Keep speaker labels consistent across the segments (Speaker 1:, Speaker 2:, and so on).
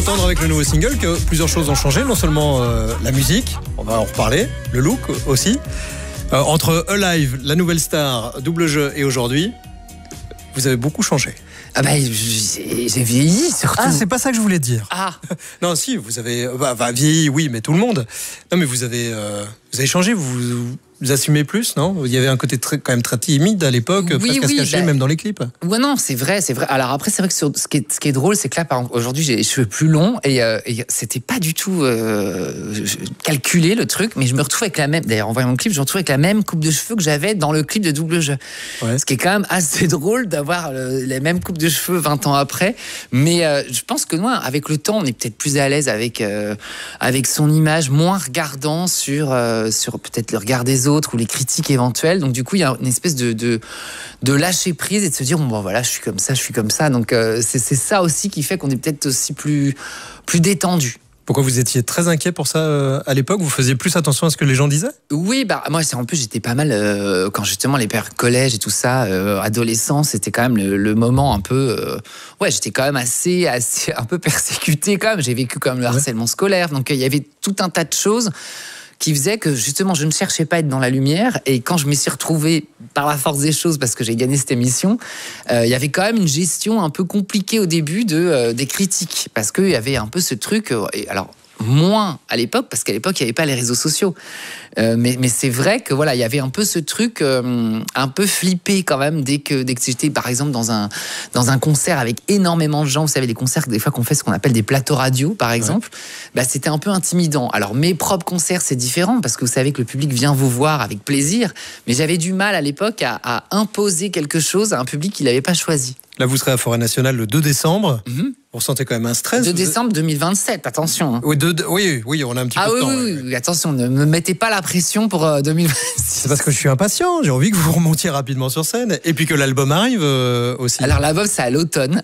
Speaker 1: entendre avec le nouveau single que plusieurs choses ont changé. Non seulement la musique, on va en reparler, le look aussi. Entre Alive, la nouvelle star, double jeu et aujourd'hui, vous avez beaucoup changé.
Speaker 2: Ah bah, j'ai vieilli surtout.
Speaker 1: Ah, c'est pas ça que je voulais dire.
Speaker 2: Ah.
Speaker 1: Non, si, vous avez vieilli, oui, mais tout le monde. Non, mais vous avez changé, vous assumez plus, non? Il y avait un côté quand même très timide à l'époque, presque à se cacher, même dans les clips.
Speaker 2: Ouais, non, c'est vrai. Alors après, c'est vrai que ce qui est drôle, c'est que là, par exemple, aujourd'hui, j'ai les cheveux plus longs et c'était pas du tout calculé le truc, mais je me retrouve avec la même. D'ailleurs, en voyant le clip, je me retrouve avec la même coupe de cheveux que j'avais dans le clip de Double Jeu. Ouais. Ce qui est quand même assez drôle d'avoir les mêmes coupes de cheveux 20 ans après. Mais je pense que moi, avec le temps, on est peut-être plus à l'aise avec son image, moins regardant sur peut-être le regard des autres ou les critiques éventuelles. Donc du coup, il y a une espèce de lâcher prise et de se dire bon voilà, je suis comme ça. Donc c'est ça aussi qui fait qu'on est peut-être aussi plus détendu.
Speaker 1: Pourquoi vous étiez très inquiet pour ça à l'époque? Vous faisiez plus attention à ce que les gens disaient?
Speaker 2: Oui, bah moi en plus j'étais pas mal quand justement les périodes collège et tout ça, adolescence, c'était quand même le moment un peu j'étais quand même assez un peu persécuté quand même. J'ai vécu quand même le harcèlement scolaire, donc il y avait tout un tas de choses qui faisait que justement je ne cherchais pas à être dans la lumière, et quand je m'y suis retrouvé par la force des choses parce que j'ai gagné cette émission, il y avait quand même une gestion un peu compliquée au début des critiques, parce qu'il y avait un peu ce truc, et alors moins à l'époque, parce qu'à l'époque il n'y avait pas les réseaux sociaux, mais c'est vrai que voilà, il y avait un peu ce truc un peu flippé quand même dès que j'étais par exemple dans un concert avec énormément de gens. Vous savez, les concerts des fois qu'on fait ce qu'on appelle des plateaux radio par exemple, bah, c'était un peu intimidant. Alors mes propres concerts c'est différent parce que vous savez que le public vient vous voir avec plaisir, mais j'avais du mal à l'époque à imposer quelque chose à un public qu'il n'avait pas choisi.
Speaker 1: Là, vous serez à Forêt Nationale le 2 décembre. Vous ressentez quand même un stress?
Speaker 2: 2 décembre 2027, attention. Hein.
Speaker 1: Oui, on a un petit peu de temps.
Speaker 2: Oui, attention, ne me mettez pas la pression pour 2026.
Speaker 1: C'est parce que je suis impatient, j'ai envie que vous remontiez rapidement sur scène. Et puis que l'album arrive aussi.
Speaker 2: Alors l'album, c'est à l'automne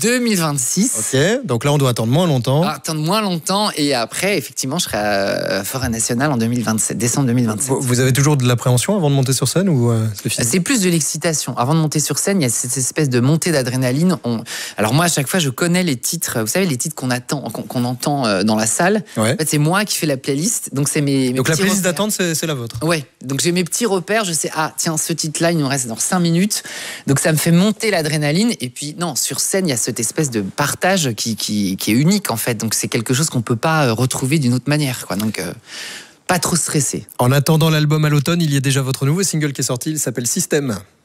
Speaker 2: 2026.
Speaker 1: Ok, donc là on doit attendre moins longtemps.
Speaker 2: Attendre moins longtemps, et après, effectivement, je serai à Forêt Nationale en 2027, décembre 2027.
Speaker 1: Vous avez toujours de l'appréhension avant de monter sur scène ou
Speaker 2: c'est plus de l'excitation. Avant de monter sur scène, il y a cette espèce de montée d'adrénaline. Alors moi, à chaque fois, je connais les titres. Vous savez, les titres qu'on entend dans la salle. Ouais. En fait, c'est moi qui fais la playlist. Donc c'est mes
Speaker 1: donc la playlist d'attente, c'est la vôtre.
Speaker 2: Ouais. Donc j'ai mes petits repères. Je sais, tiens, ce titre-là, il nous reste dans 5 minutes. Donc ça me fait monter l'adrénaline. Et puis non, sur scène, il y a cette espèce de partage qui est unique en fait. Donc c'est quelque chose qu'on peut pas retrouver d'une autre manière, quoi. Donc pas trop stressé.
Speaker 1: En attendant l'album à l'automne, il y a déjà votre nouveau single qui est sorti. Il s'appelle Système.